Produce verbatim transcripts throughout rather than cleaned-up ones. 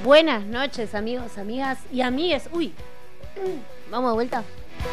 Buenas noches, amigos, amigas y amigues. Uy, vamos de vuelta.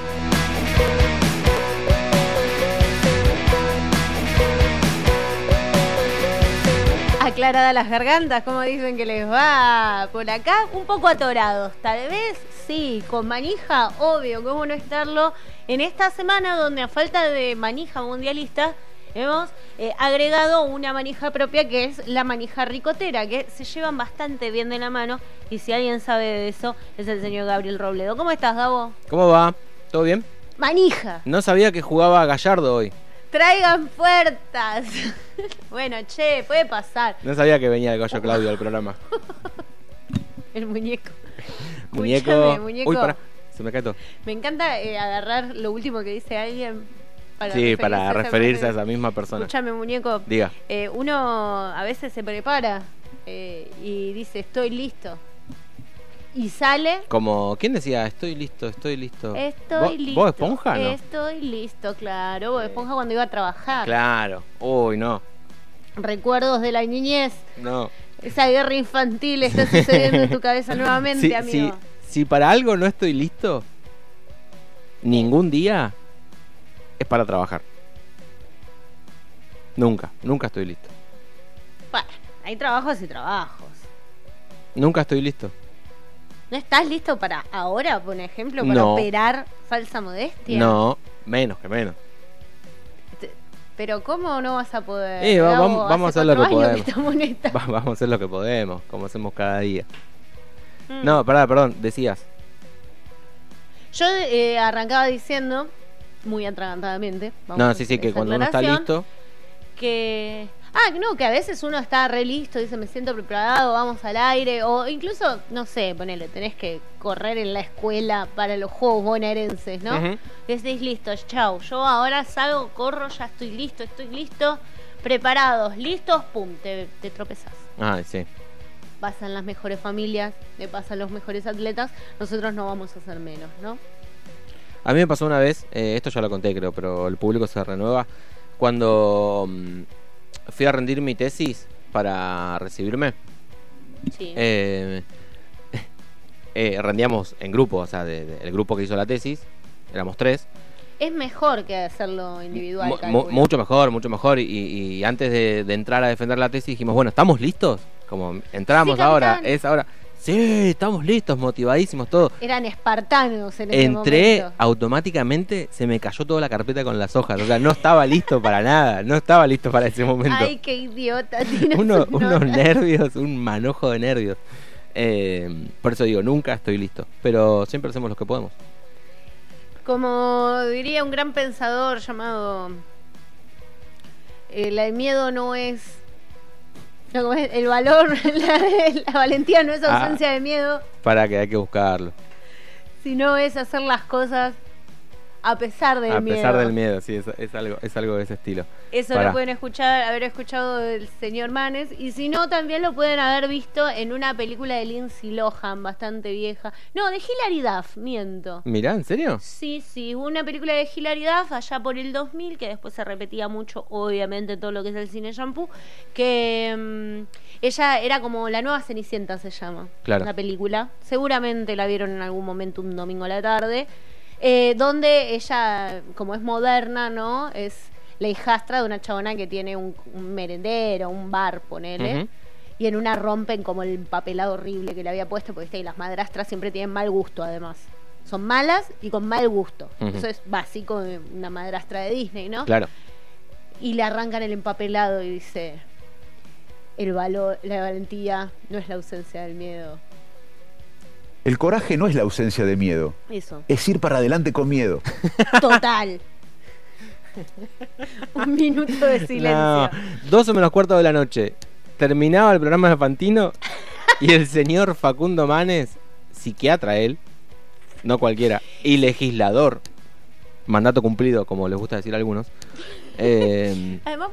Aclaradas las gargantas, como dicen que les va por acá, un poco atorados, tal vez, sí, con manija, obvio, cómo no estarlo, en esta semana donde a falta de manija mundialista, hemos eh, agregado una manija propia que es la manija ricotera, que se llevan bastante bien de la mano, y si alguien sabe de eso, es el señor Gabriel Robledo. ¿Cómo estás, Gabo? ¿Cómo va? ¿Todo bien? Manija. No sabía que jugaba Gallardo hoy. Traigan puertas. Bueno, che, puede pasar. No sabía que venía el Gallo Claudio al programa. El muñeco. Muñeco. Escuchame, muñeco. Uy, pará, se me cae todo. Me encanta eh, agarrar lo último que dice alguien para sí, referirse para a esa referirse a persona. esa misma persona. Escúchame, muñeco. Diga. Eh, uno a veces se prepara eh, y dice, estoy listo. Y sale... Como, ¿quién decía? Estoy listo, estoy listo. Estoy ¿Vos, listo. ¿Vos Esponja, no? Estoy listo, claro. Bob Esponja cuando iba a trabajar. Claro. Uy, no. Recuerdos de la niñez. No. Esa guerra infantil está sucediendo en tu cabeza nuevamente, si, amigo. Si, si para algo no estoy listo, ningún día es para trabajar. Nunca, nunca estoy listo. Bueno, hay trabajos y trabajos. Nunca estoy listo. ¿No estás listo para ahora, por ejemplo, para No. operar falsa modestia? No, menos que menos. Te- Pero ¿cómo no vas a poder? Eh, va- Gabo, vamos- vamos hace a hacer lo cuatro que años podemos. estamos en esta. Va- Vamos a hacer lo que podemos, como hacemos cada día. Mm. No, pará, perdón, decías. Yo eh, arrancaba diciendo, muy atragantadamente, vamos No, a sí, sí, hacer que esa cuando uno está aclaración, listo. que... Ah, no, que a veces uno está re listo, dice, me siento preparado, vamos al aire, o incluso, no sé, ponele, tenés que correr en la escuela para los juegos bonaerenses, ¿no? Ujú. Decís, listo, chau, yo ahora salgo, corro, ya estoy listo, estoy listo, preparados, listos, pum, te, te tropezás. Ah, sí. Pasan las mejores familias, le pasan los mejores atletas, nosotros no vamos a hacer menos, ¿no? A mí me pasó una vez, eh, esto ya lo conté creo, pero el público se renueva. Cuando mm, fui a rendir mi tesis para recibirme, Sí. eh, eh, rendíamos en grupo, o sea, de- de- el grupo que hizo la tesis, éramos tres. Es mejor que hacerlo individual, Mu- calculo. mu- mucho mejor, mucho mejor. Y, y antes de, de entrar a defender la tesis dijimos, bueno, ¿estamos listos? Como entramos Sí, ahora, capitán. es ahora. Sí, estamos listos, motivadísimos, todo. Eran espartanos en ese Entré, momento. automáticamente se me cayó toda la carpeta con las hojas. O sea, no estaba listo para nada, no estaba listo para ese momento. Ay, qué idiota. tienes Uno- un unos nota. nervios, un manojo de nervios. Eh, por eso digo, nunca estoy listo. Pero siempre hacemos lo que podemos. Como diría un gran pensador llamado... El, el miedo no es... No, ¿cómo es? El valor, la, la valentía no es Ah. ausencia de miedo, Para que hay que buscarlo. sino es hacer las cosas a pesar del A miedo. pesar del miedo, sí, es, es algo, es algo de ese estilo. Eso Pará. lo pueden escuchar, haber escuchado del señor Manes, y si no, también lo pueden haber visto en una película de Lindsay Lohan, bastante vieja. No, de Hilary Duff, miento. Mirá, ¿en serio? Sí, sí, una película de Hilary Duff allá por el dos mil, que después se repetía mucho, obviamente, todo lo que es el cine shampoo, que mm, ella era como la nueva Cenicienta, se llama, Claro. la película. Seguramente la vieron en algún momento un domingo a la tarde, eh, donde ella, como es moderna, ¿no? Es la hijastra de una chabona que tiene un, un merendero, un bar, ponele. Ujú. Y en una rompen como el papelado horrible que le había puesto, porque ¿viste? Y las madrastras siempre tienen mal gusto, además. Son malas y con mal gusto. Ujú. Eso es básico de una madrastra de Disney, ¿no? Claro. Y le arrancan el empapelado y dice: el valor, la valentía no es la ausencia del miedo. El coraje no es la ausencia de miedo, Eso. es ir para adelante con miedo. Total. Un minuto de silencio. No, doce menos cuarto de la noche. Terminaba el programa de Fantino y el señor Facundo Manes, psiquiatra él, no cualquiera, y legislador, mandato cumplido, como les gusta decir a algunos. eh, Además,